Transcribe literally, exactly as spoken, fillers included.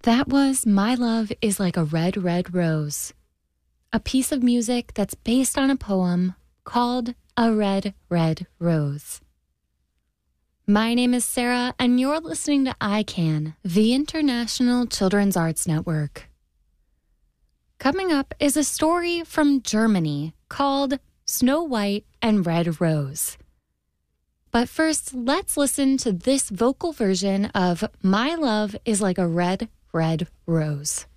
That was My Love is Like a Red, Red Rose, a piece of music that's based on a poem called A Red, Red Rose. My name is Sarah, and you're listening to I CAN, the International Children's Arts Network. Coming up is a story from Germany called Snow White and Red Rose. But first, let's listen to this vocal version of My Love is Like a Red, Red Rose.